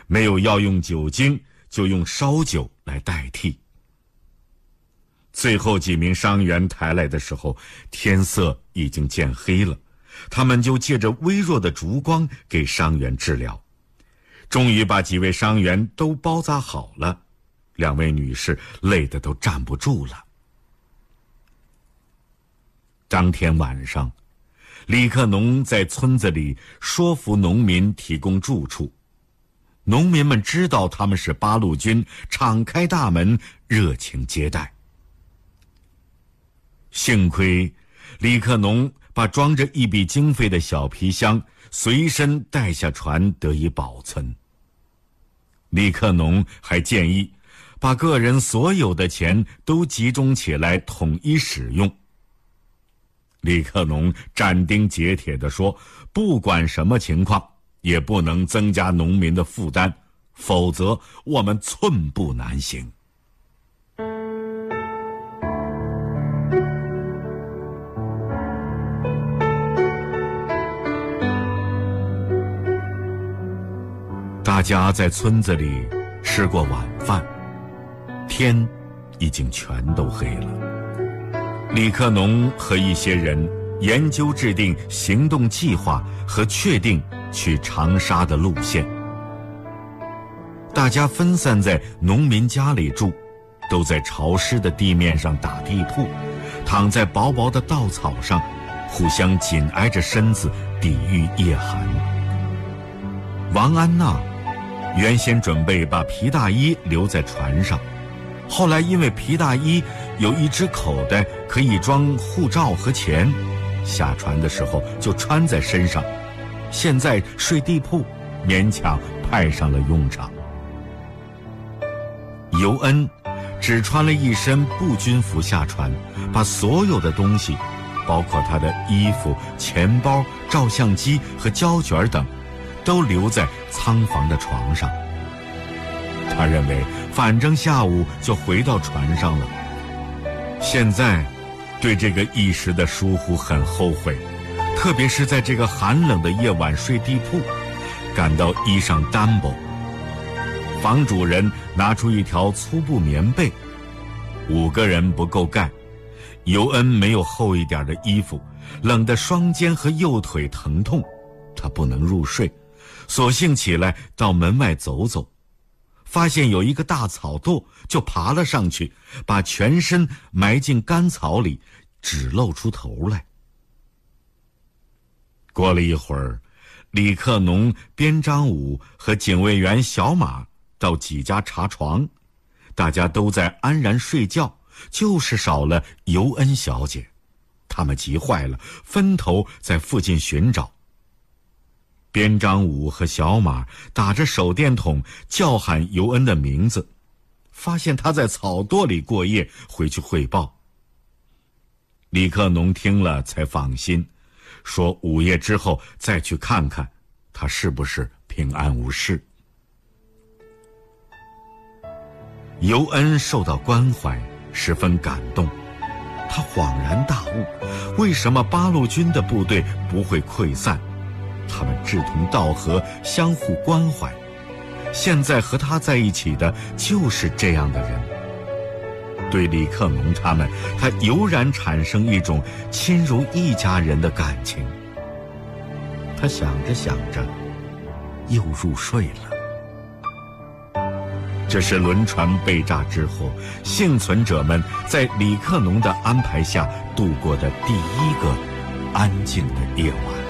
没有要用酒精，就用烧酒来代替。最后几名伤员抬来的时候，天色已经渐黑了，他们就借着微弱的烛光给伤员治疗。终于把几位伤员都包扎好了，2位女士累得都站不住了。当天晚上，李克农在村子里说服农民提供住处。农民们知道他们是八路军，敞开大门热情接待。幸亏李克农把装着一笔经费的小皮箱随身带下船，得以保存。李克农还建议把个人所有的钱都集中起来统一使用。李克农斩钉截铁地说，不管什么情况也不能增加农民的负担，否则我们寸步难行。大家在村子里吃过晚饭，天已经全都黑了。李克农和一些人研究制定行动计划和确定去长沙的路线。大家分散在农民家里住，都在潮湿的地面上打地铺，躺在薄薄的稻草上，互相紧挨着身子抵御夜寒。王安娜原先准备把皮大衣留在船上，后来因为皮大衣有一只口袋可以装护照和钱，下船的时候就穿在身上，现在睡地铺勉强派上了用场。尤恩只穿了一身步军服下船，把所有的东西，包括他的衣服、钱包、照相机和胶卷等，都留在仓房的床上。他认为反正下午就回到船上了，现在对这个一时的疏忽很后悔，特别是在这个寒冷的夜晚睡地铺，感到衣裳单薄。房主人拿出一条粗布棉被，5个人不够盖。尤恩没有厚一点的衣服，冷得双肩和右腿疼痛，他不能入睡，索性起来到门外走走，发现有一个大草垛，就爬了上去，把全身埋进干草里，只露出头来。过了一会儿，李克农、边章武和警卫员小马到几家查床，大家都在安然睡觉，就是少了尤恩小姐。他们急坏了，分头在附近寻找。边章武和小马打着手电筒叫喊尤恩的名字，发现他在草垛里过夜，回去汇报。李克农听了才放心，说午夜之后再去看看他是不是平安无事。尤恩受到关怀，十分感动。他恍然大悟，为什么八路军的部队不会溃散？他们志同道合，相互关怀。现在和他在一起的就是这样的人。对李克农他们，他油然产生一种亲如一家人的感情。他想着想着，又入睡了。这是轮船被炸之后，幸存者们在李克农的安排下度过的第一个安静的夜晚。